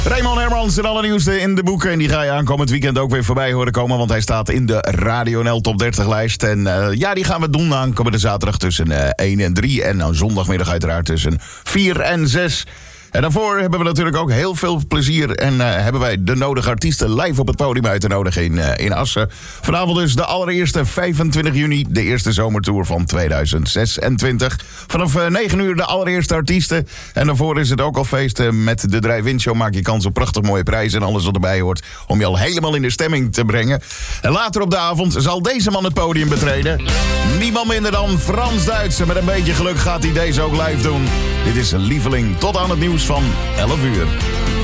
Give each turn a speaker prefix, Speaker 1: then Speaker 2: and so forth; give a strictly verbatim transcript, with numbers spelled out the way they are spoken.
Speaker 1: Raymond Hermans, het allernieuwste in de boeken. En die ga je aankomend weekend ook weer voorbij horen komen. Want hij staat in de Radio N L Top dertig lijst. En uh, ja, die gaan we doen aankomende zaterdag tussen uh, één en drie. En dan zondagmiddag uiteraard tussen vier en zes. En daarvoor hebben we natuurlijk ook heel veel plezier. En uh, hebben wij de nodige artiesten live op het podium uit te nodigen in, uh, in Assen. Vanavond dus de allereerste vijfentwintig juni. De eerste zomertour van tweeduizend zesentwintig. Vanaf uh, negen uur de allereerste artiesten. En daarvoor is het ook al feest. Uh, met de Drive-In Show maak je kans op prachtig mooie prijzen. En alles wat erbij hoort. Om je al helemaal in de stemming te brengen. En later op de avond zal deze man het podium betreden. Niemand minder dan Frans Duitsen. Met een beetje geluk gaat hij deze ook live doen. Dit is een lieveling tot aan het nieuws van elf uur.